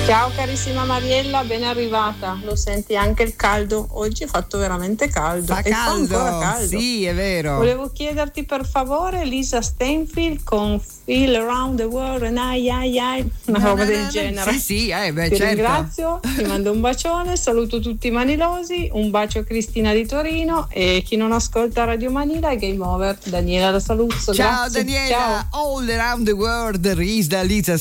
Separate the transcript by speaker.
Speaker 1: Ciao carissima Mariella, ben arrivata. Lo senti anche il caldo? Oggi è fatto veramente caldo.
Speaker 2: Fa
Speaker 1: Fa ancora caldo.
Speaker 2: Sì, è vero.
Speaker 1: Volevo chiederti per favore Lisa Stanfield con Feel Around the World and una roba del genere.
Speaker 2: Sì,
Speaker 1: ti
Speaker 2: certo.
Speaker 1: ringrazio, ti mando un bacione, saluto tutti i manilosi, un bacio a Cristina di Torino e chi non ascolta Radio Manila è Game Over. Daniela da Saluzzo.
Speaker 2: Ciao
Speaker 1: Grazie.
Speaker 2: Daniela,
Speaker 1: Ciao.
Speaker 2: All Around the World is da Lisa